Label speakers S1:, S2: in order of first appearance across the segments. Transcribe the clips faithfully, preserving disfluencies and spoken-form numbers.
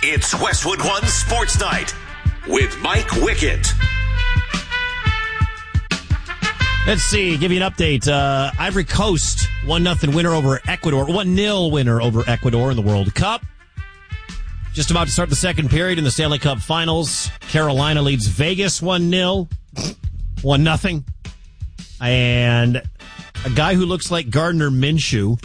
S1: It's Westwood One Sports Night with Mike Wickett.
S2: Let's see, give you an update. Uh, Ivory Coast, one nothing winner over Ecuador, one nil winner over Ecuador in the World Cup. Just about to start the second period in the Stanley Cup Finals. Carolina leads Vegas one nil, one nothing. And a guy who looks like Gardner Minshew,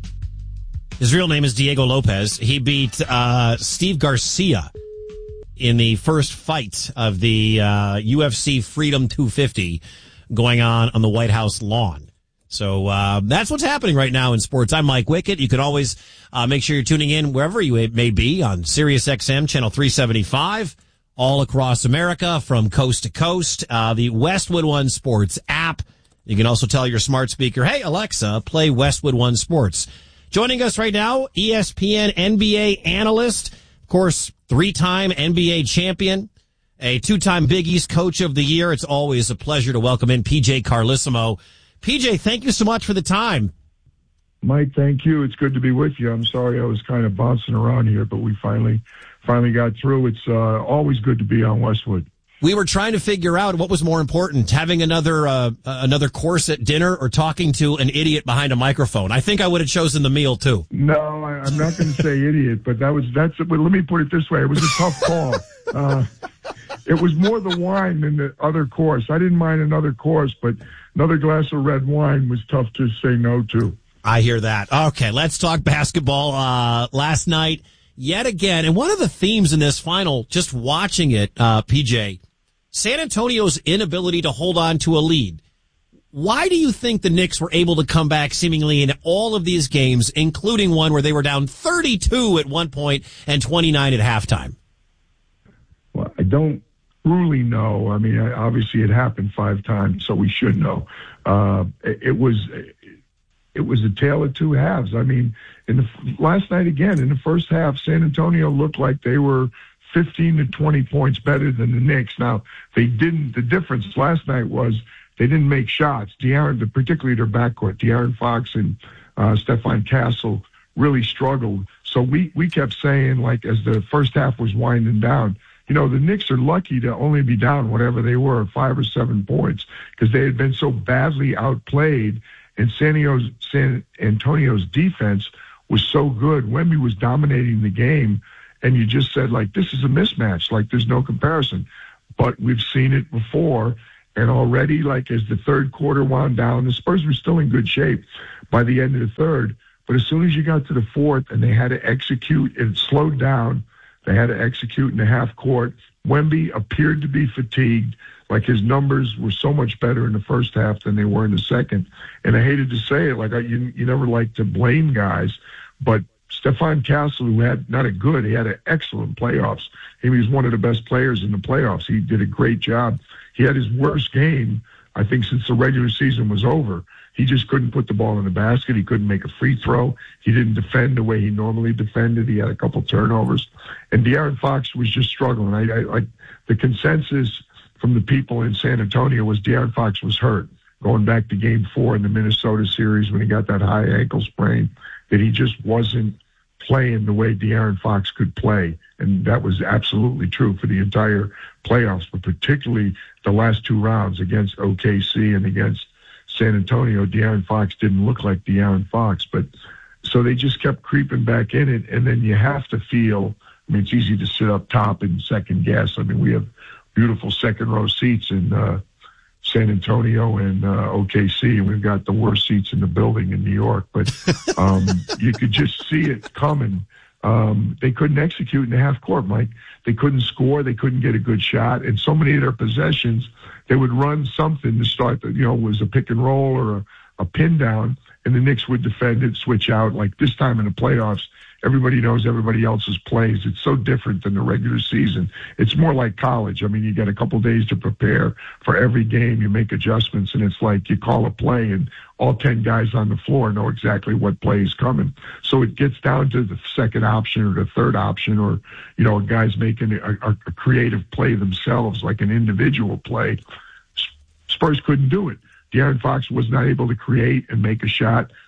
S2: his real name is Diego Lopez. He beat uh, Steve Garcia in the first fight of the uh, U F C Freedom two fifty going on on the White House lawn. So uh, that's what's happening right now in sports. I'm Mike Wickett. You can always uh, make sure you're tuning in wherever you may be on Sirius X M channel three seventy-five, all across America from coast to coast. Uh, the Westwood One Sports app. You can also tell your smart speaker, hey, Alexa, play Westwood One Sports. Joining us right now, E S P N N B A analyst, of course, three-time N B A champion, a two-time Big East Coach of the Year. It's always a pleasure to welcome in P J Carlesimo. P J, thank you so much for the time.
S3: Mike, thank you. It's good to be with you. I'm sorry I was kind of bouncing around here, but we finally finally got through. It's uh, always good to be on Westwood.
S2: We were trying to figure out what was more important, having another uh, another course at dinner or talking to an idiot behind a microphone. I think I would have chosen the meal, too.
S3: No, I, I'm not going to say idiot, but that was that's. But let me put it this way. It was a tough call. Uh, it was more the wine than the other course. I didn't mind another course, but another glass of red wine was tough to say no to.
S2: I hear that. Okay, let's talk basketball. Uh, last night, yet again, and one of the themes in this final, just watching it, uh, P J, San Antonio's inability to hold on to a lead. Why do you think the Knicks were able to come back seemingly in all of these games, including one where they were down thirty-two at one point and twenty-nine at halftime?
S3: Well, I don't truly know. I mean, obviously it happened five times, so we should know. Uh, it, it was it was a tale of two halves. I mean, in the last night again, in the first half, San Antonio looked like they were fifteen to twenty points better than the Knicks. Now, they didn't. The difference last night was they didn't make shots. De'Aaron, particularly their backcourt, De'Aaron Fox and uh, Stephon Castle really struggled. So we, we kept saying, like, as the first half was winding down, you know, the Knicks are lucky to only be down whatever they were, five or seven points, because they had been so badly outplayed, and San Antonio's, San Antonio's defense was so good. Wemby was dominating the game, and you just said, like, this is a mismatch. Like, there's no comparison. But we've seen it before, and already, like, as the third quarter wound down, the Spurs were still in good shape by the end of the third. But as soon as you got to the fourth and they had to execute, it slowed down. They had to execute in the half court. Wemby appeared to be fatigued, like his numbers were so much better in the first half than they were in the second. And I hated to say it, like, I, you, you never like to blame guys, but Stephon Castle, who had not a good, he had an excellent playoffs. He was one of the best players in the playoffs. He did a great job. He had his worst game, I think, since the regular season was over. He just couldn't put the ball in the basket. He couldn't make a free throw. He didn't defend the way he normally defended. He had a couple turnovers. And De'Aaron Fox was just struggling. I, I like the consensus from the people in San Antonio was De'Aaron Fox was hurt going back to game four in the Minnesota series when he got that high ankle sprain, that he just wasn't playing the way De'Aaron Fox could play. And that was absolutely true for the entire playoffs, but particularly the last two rounds against O K C and against San Antonio. De'Aaron Fox didn't look like De'Aaron Fox, but so they just kept creeping back in it. And then you have to feel, I mean, it's easy to sit up top and second guess. I mean, we have beautiful second row seats in uh, San Antonio and uh, O K C, and we've got the worst seats in the building in New York, but um, you could just see it coming. Um, they couldn't execute in the half court, Mike. They couldn't score. They couldn't get a good shot. And so many of their possessions, they would run something to start, the, you know, was a pick and roll or a, a pin down, and the Knicks would defend it, switch out. Like this time in the playoffs, everybody knows everybody else's plays. It's so different than the regular season. It's more like college. I mean, you get a couple days to prepare for every game. You make adjustments, and it's like you call a play, and all ten guys on the floor know exactly what play is coming. So it gets down to the second option or the third option, or, you know, guys making a, a, a creative play themselves, like an individual play. Spurs couldn't do it. De'Aaron Fox was not able to create and make a shot,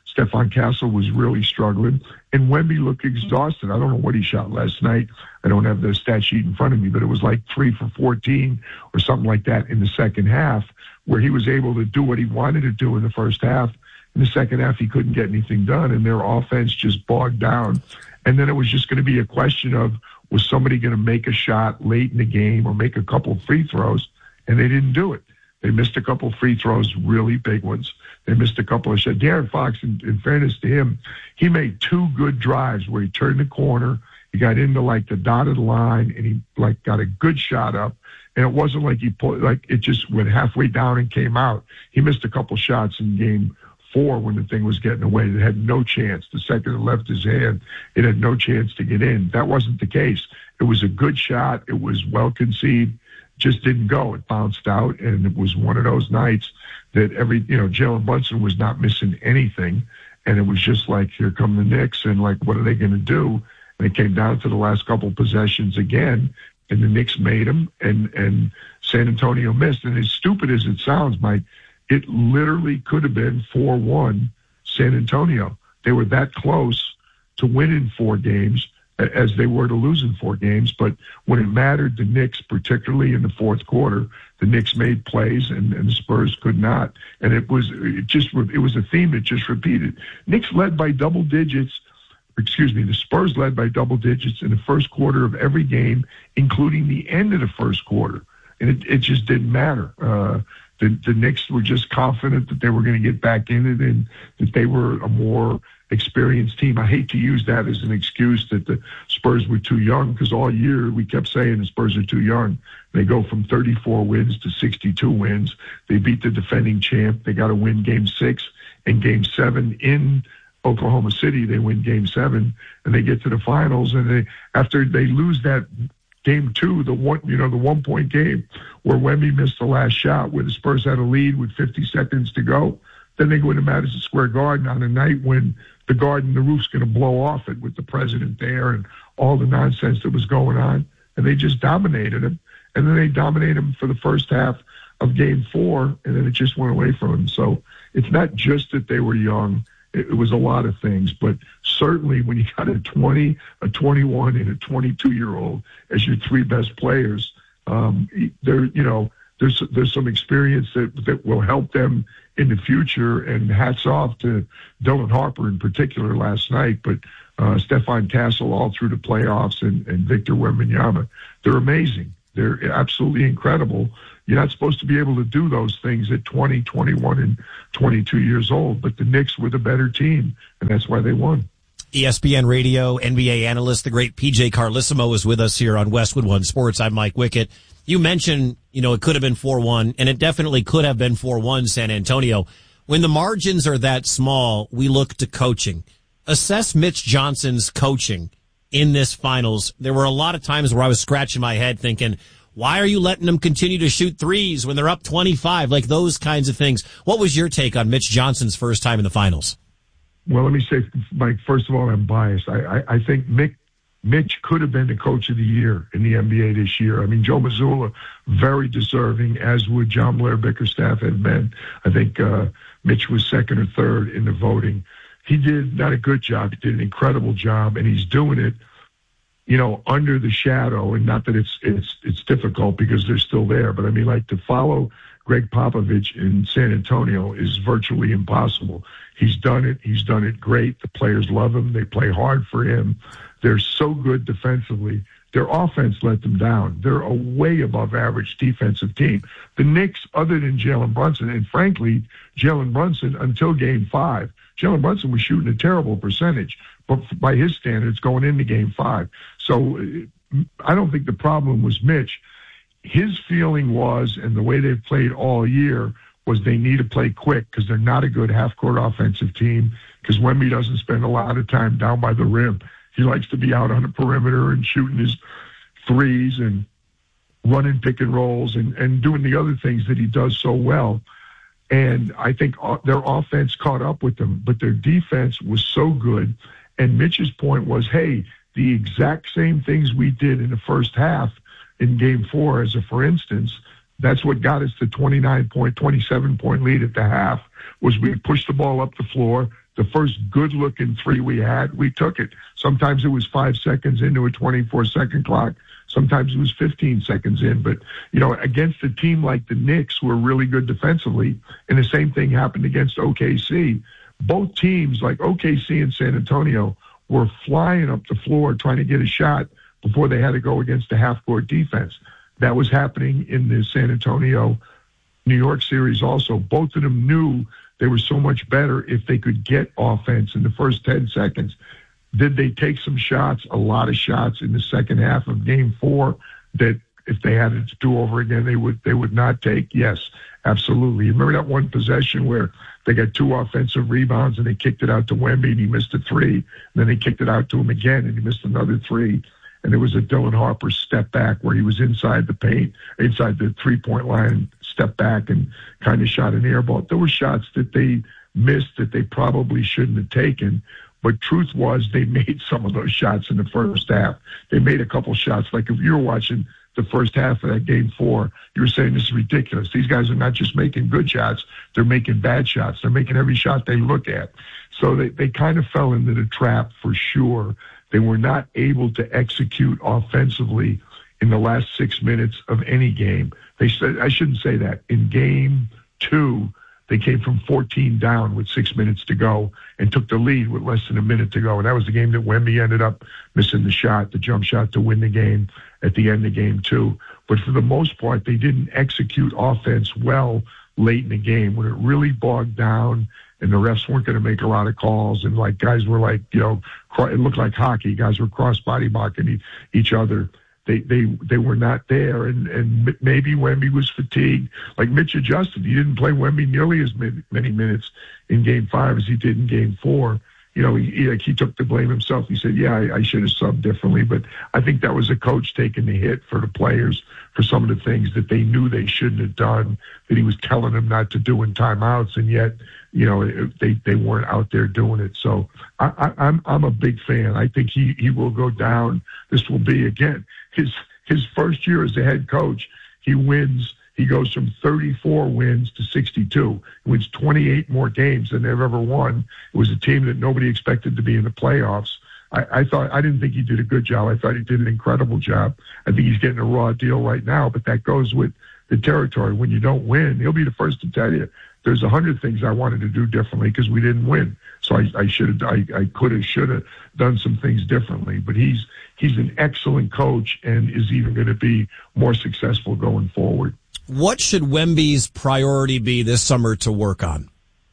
S3: Stefan Castle was really struggling, and Wemby looked exhausted. I don't know what he shot last night. I don't have the stat sheet in front of me, but it was like three for fourteen or something like that in the second half, where he was able to do what he wanted to do in the first half. In the second half, he couldn't get anything done, and their offense just bogged down. And then it was just going to be a question of, was somebody going to make a shot late in the game or make a couple of free throws, and they didn't do it. They missed a couple of free throws, really big ones. They missed a couple of shots. De'Aaron Fox, in, in fairness to him, he made two good drives where he turned the corner, he got into like the dotted line, and he like got a good shot up. And it wasn't like he pulled, like it just went halfway down and came out. He missed a couple shots in game four when the thing was getting away. It had no chance. The second it left his hand, it had no chance to get in. That wasn't the case. It was a good shot. It was well conceived. Just didn't go. It bounced out, and it was one of those nights that every, you know, Jalen Brunson was not missing anything, and it was just like, here come the Knicks, and like, what are they going to do? And it came down to the last couple possessions again, and the Knicks made them, and, and San Antonio missed. And as stupid as it sounds, Mike, it literally could have been four one San Antonio. They were that close to winning four games as they were to losing four games. But when it mattered, the Knicks, particularly in the fourth quarter, the Knicks made plays and, and the Spurs could not. And it was it just it was a theme that just repeated. Knicks led by double digits. Excuse me, the Spurs led by double digits in the first quarter of every game, including the end of the first quarter. And it, it just didn't matter. Uh, the, the Knicks were just confident that they were going to get back in it and that they were a more experienced team. I hate to use that as an excuse that the Spurs were too young, because all year we kept saying the Spurs are too young. They go from thirty-four wins to sixty-two wins. They beat the defending champ. They got to win game six and game seven in Oklahoma City. They win game seven and they get to the finals. And they, after they lose that game two, the one, you know, the one point game where Wemby missed the last shot, where the Spurs had a lead with fifty seconds to go, then they go into Madison Square Garden on a night when the Garden, the roof's going to blow off it with the president there and all the nonsense that was going on. And they just dominated him. And then they dominated him for the first half of game four, and then it just went away from him. So it's not just that they were young. It, it was a lot of things. But certainly when you got a twenty, a twenty-one, and a twenty-two-year-old as your three best players, um, there, you know, there's there's some experience that, that will help them in the future, and hats off to Dylan Harper in particular last night, but uh, Stefan Castle all through the playoffs, and, and Victor Wembanyama. They're amazing. They're absolutely incredible. You're not supposed to be able to do those things at twenty, twenty-one, and twenty-two years old, but the Knicks were the better team, and that's why they won.
S2: E S P N Radio N B A analyst, the great P J Carlesimo, is with us here on Westwood One Sports. I'm Mike Wickett. You mentioned, you know, it could have been four one, and it definitely could have been four one San Antonio. When the margins are that small, we look to coaching. Assess Mitch Johnson's coaching in this finals. There were a lot of times where I was scratching my head thinking, why are you letting them continue to shoot threes when they're up twenty-five? Like those kinds of things. What was your take on Mitch Johnson's first time in the finals?
S3: Well, let me say, Mike, first of all, I'm biased. I, I, I think Mick, Mitch could have been the coach of the year in the N B A this year. I mean, Joe Mazzulla, very deserving, as would John Blair Bickerstaff have been. I think uh, Mitch was second or third in the voting. He did not a good job. He did an incredible job, and he's doing it, you know, under the shadow. And not that it's it's it's difficult because they're still there, but I mean, like, to follow Greg Popovich in San Antonio is virtually impossible. He's done it. He's done it great. The players love him. They play hard for him. They're so good defensively. Their offense let them down. They're a way above average defensive team. The Knicks, other than Jalen Brunson, and frankly, Jalen Brunson, until game five, Jalen Brunson was shooting a terrible percentage, but by his standards, going into game five. So I don't think the problem was Mitch. His feeling was, and the way they've played all year, was they need to play quick because they're not a good half-court offensive team, because Wemby doesn't spend a lot of time down by the rim. He likes to be out on the perimeter and shooting his threes and running pick and rolls and, and doing the other things that he does so well. And I think their offense caught up with them, but their defense was so good. And Mitch's point was, hey, the exact same things we did in the first half in game four, as a for instance, that's what got us the twenty-nine point, twenty-seven point lead at the half, was we pushed the ball up the floor. The the first good-looking three we had, we took it. Sometimes it was five seconds into a twenty-four second clock. Sometimes it was fifteen seconds in. But, you know, against a team like the Knicks, who are really good defensively, and the same thing happened against O K C, both teams, like O K C and San Antonio, were flying up the floor trying to get a shot before they had to go against a half-court defense. That was happening in the San Antonio-New York series also. Both of them knew they were so much better if they could get offense in the first ten seconds. Did they take some shots, a lot of shots in the second half of game four that if they had it to do over again, they would they would not take? Yes, absolutely. You remember that one possession where they got two offensive rebounds and they kicked it out to Wemby and he missed a three. And then they kicked it out to him again and he missed another three. And there was a Dylan Harper step back where he was inside the paint, inside the three-point line, step back and kind of shot an air ball. There were shots that they missed that they probably shouldn't have taken. But truth was they made some of those shots in the first half. They made a couple shots. Like if you were watching the first half of that game four, you were saying this is ridiculous. These guys are not just making good shots. They're making bad shots. They're making every shot they look at. So they, they kind of fell into the trap for sure. They were not able to execute offensively in the last six minutes of any game. They said, I shouldn't say that. In game two, they came from fourteen down with six minutes to go and took the lead with less than a minute to go. And that was the game that Wemby ended up missing the shot, the jump shot to win the game at the end of game two. But for the most part, they didn't execute offense well late in the game when it really bogged down and the refs weren't going to make a lot of calls. And like guys were like, you know, it looked like hockey. Guys were cross-body blocking each other. They they they were not there, and, and maybe Wemby was fatigued. Like Mitch adjusted. He didn't play Wemby nearly as many minutes in Game Five as he did in Game Four. You know, he, like he took the blame himself. He said, "Yeah, I, I should have subbed differently." But I think that was a coach taking the hit for the players for some of the things that they knew they shouldn't have done, that he was telling them not to do in timeouts, and yet, you know, they they weren't out there doing it. So I, I, I'm I'm a big fan. I think he he will go down. This will be again his his first year as a head coach. He wins. He goes from thirty-four wins to sixty-two. He wins twenty-eight more games than they've ever won. It was a team that nobody expected to be in the playoffs. I, I thought I didn't think he did a good job. I thought he did an incredible job. I think he's getting a raw deal right now, but that goes with the territory. When you don't win, he'll be the first to tell you there's a hundred things I wanted to do differently because we didn't win. So I, I should have, I, I could have, should have done some things differently. But he's he's an excellent coach and is even going to be more successful going forward.
S2: What should Wemby's priority be this summer to work on?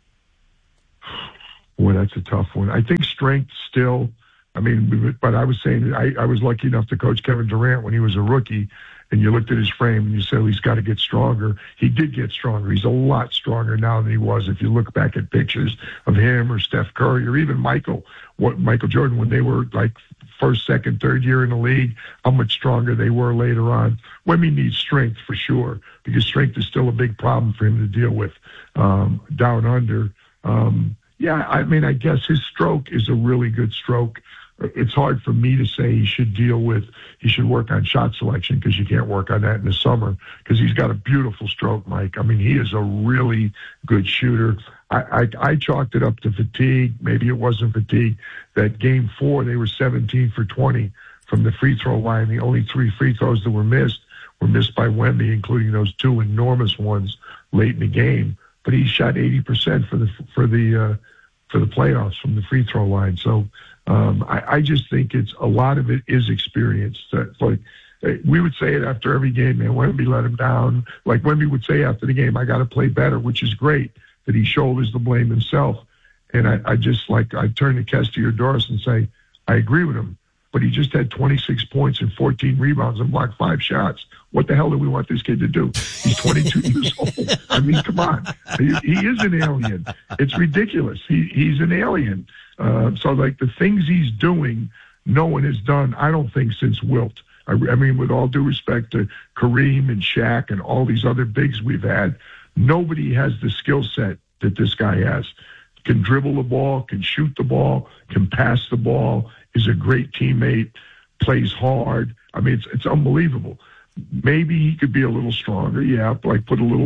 S3: Boy, that's a tough one. I think strength still. I mean, but I was saying I, I was lucky enough to coach Kevin Durant when he was a rookie, and you looked at his frame and you said, well, he's got to get stronger. He did get stronger. He's a lot stronger now than he was. If you look back at pictures of him or Steph Curry or even Michael, what Michael Jordan, when they were like first, second, third year in the league, how much stronger they were later on. Wemby needs strength for sure, because strength is still a big problem for him to deal with um, down under. Um, yeah, I mean, I guess his stroke is a really good stroke. It's hard for me to say he should deal with, he should work on shot selection, because you can't work on that in the summer, because he's got a beautiful stroke, Mike. I mean, he is a really good shooter. I, I, I chalked it up to fatigue. Maybe it wasn't fatigue. That game four, they were seventeen for twenty from the free throw line. The only three free throws that were missed were missed by Wemby, including those two enormous ones late in the game. But he shot eighty percent for the for the uh, for the playoffs from the free throw line. So um, I, I just think it's a lot of it is experience. It's like we would say it after every game, man. Wemby let him down. Like Wemby would say after the game, I got to play better, which is great that he shoulders the blame himself. And I, I just like I turn to Kesty or Doris and say I agree with him. But he just had twenty-six points and fourteen rebounds and blocked five shots. What the hell do we want this kid to do? He's twenty-two years old. I mean, come on. He, he is an alien. It's ridiculous. He, he's an alien. Uh, so, like, the things he's doing, no one has done, I don't think, since Wilt. I, I mean, with all due respect to Kareem and Shaq and all these other bigs we've had, nobody has the skill set that this guy has. Can dribble the ball, can shoot the ball, can pass the ball, is a great teammate, plays hard. I mean, it's it's unbelievable. Maybe he could be a little stronger, yeah, like put a little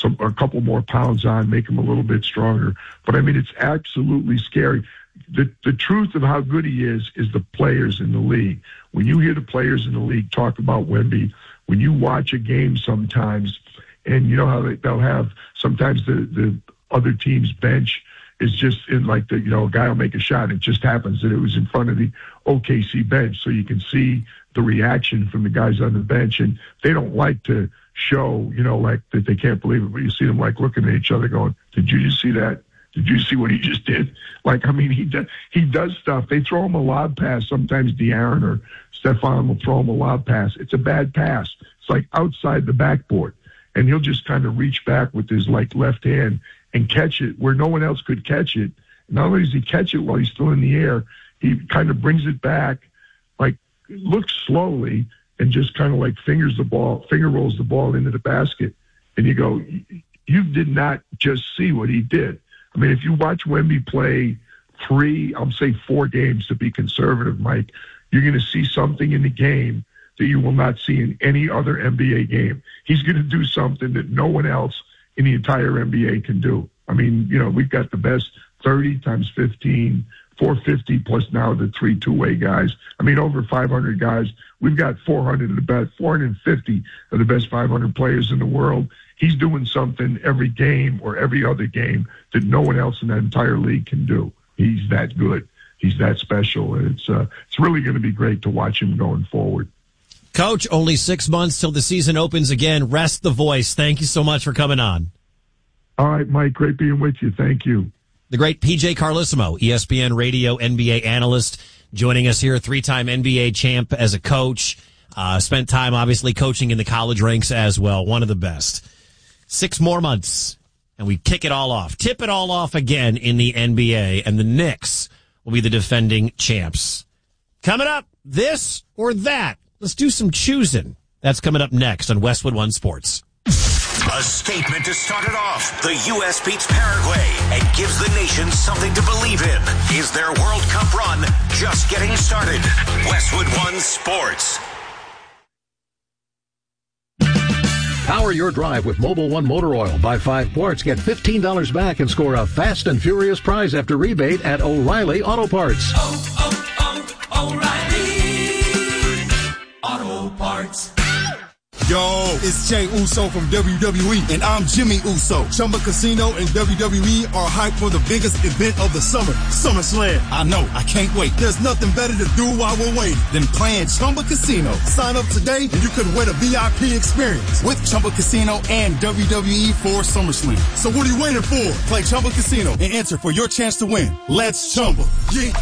S3: some a couple more pounds on, make him a little bit stronger. But I mean, it's absolutely scary. The the truth of how good he is is the players in the league. When you hear the players in the league talk about Wemby, when you watch a game sometimes, and you know how they, they'll have sometimes the the other team's bench is just in like the, you know, a guy will make a shot. It just happens that it was in front of the O K C bench. So you can see the reaction from the guys on the bench, and they don't like to show, you know, like that they can't believe it, but you see them like looking at each other going, did you just see that? Did you see what he just did? Like, I mean, he does, he does stuff. They throw him a lob pass. Sometimes De'Aaron or Stephon will throw him a lob pass. It's a bad pass. It's like outside the backboard. And he'll just kind of reach back with his like left hand and catch it where no one else could catch it. Not only does he catch it while he's still in the air, he kind of brings it back, like looks slowly and just kind of like fingers the ball, finger rolls the ball into the basket. And you go, you did not just see what he did. I mean, if you watch Wemby play three, I'll say four games to be conservative, Mike, you're going to see something in the game that you will not see in any other N B A game. He's going to do something that no one else in the entire N B A can do. I mean, you know, we've got the best thirty times fifteen, four fifty plus now the three two-way guys. I mean, over five hundred guys. We've got four hundred of the best, four hundred fifty of the best five hundred players in the world. He's doing something every game or every other game that no one else in that entire league can do. He's that good. He's that special. And it's uh, it's really going to be great to watch him going forward.
S2: Coach, only six months till the season opens again. Rest the voice. Thank you so much for coming on.
S3: All right, Mike. Great being with you. Thank you.
S2: The great P J Carlesimo, E S P N radio N B A analyst, joining us here, three-time N B A champ as a coach. Uh, spent time, obviously, coaching in the college ranks as well. One of the best. Six more months, and we kick it all off. Tip it all off again in the N B A, and the Knicks will be the defending champs. Coming up, this or that. Let's do some choosing. That's coming up next on Westwood One Sports.
S1: A statement to start it off. The U S beats Paraguay and gives the nation something to believe in. Is their World Cup run just getting started? Westwood One Sports.
S4: Power your drive with Mobil One Motor Oil. Buy five quarts, get fifteen dollars back, and score a fast and furious prize after rebate at O'Reilly Auto Parts.
S5: Oh, oh, oh, O'Reilly Auto Parts.
S6: Yo, it's Jey Uso from W W E, and I'm Jimmy Uso. Chumba Casino and W W E are hyped for the biggest event of the summer, SummerSlam. I know, I can't wait. There's nothing better to do while we're waiting than playing Chumba Casino. Sign up today, and you could win a V I P experience with Chumba Casino and W W E for SummerSlam. So what are you waiting for? Play Chumba Casino and enter for your chance to win. Let's Chumba. Yeah.